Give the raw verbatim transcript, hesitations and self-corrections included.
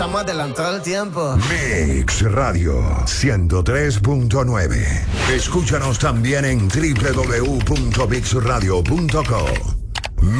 estamos adelantados al tiempo. Mix Radio ciento tres punto nueve. Escúchanos también en doble u doble u doble u punto mix radio punto co.